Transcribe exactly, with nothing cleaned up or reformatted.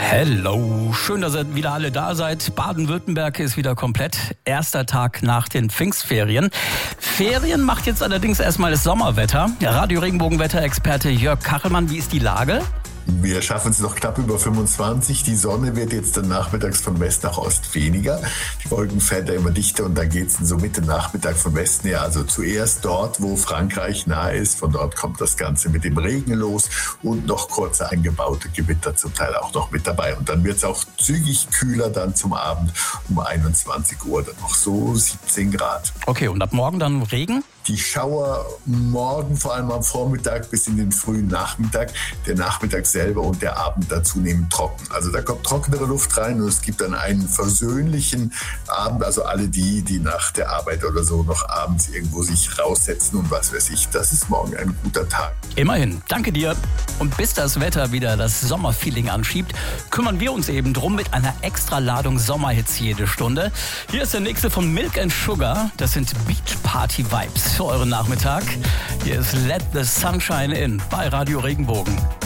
Hello, schön, dass ihr wieder alle da seid. Baden-Württemberg ist wieder komplett. Erster Tag nach den Pfingstferien. Ferien macht jetzt allerdings erstmal das Sommerwetter. Radio-Regenbogen-Wetterexperte Jörg Kachelmann, wie ist die Lage? Wir schaffen es noch knapp über fünfundzwanzig. Die Sonne wird jetzt dann nachmittags von West nach Ost weniger. Die Wolken werden da immer dichter und dann geht es so Mitte Nachmittag von Westen her. Also zuerst dort, wo Frankreich nahe ist. Von dort kommt das Ganze mit dem Regen los und noch kurze eingebaute Gewitter zum Teil auch noch mit dabei. Und dann wird es auch zügig kühler dann zum Abend um einundzwanzig Uhr. Dann noch so siebzehn Grad. Okay, und ab morgen dann Regen? Die Schauer morgen, vor allem am Vormittag bis in den frühen Nachmittag. Der Nachmittag selber und der Abend dann zunehmend trocken. Also da kommt trockenere Luft rein und es gibt dann einen versöhnlichen Abend. Also alle die, die nach der Arbeit oder so noch abends irgendwo sich raussetzen und was weiß ich. Das ist morgen ein guter Tag. Immerhin, danke dir. Und bis das Wetter wieder das Sommerfeeling anschiebt, kümmern wir uns eben drum mit einer extra Ladung Sommerhits jede Stunde. Hier ist der nächste von Milk and Sugar. Das sind Beach Party Vibes für euren Nachmittag. Hier ist Let the Sunshine In bei Radio Regenbogen.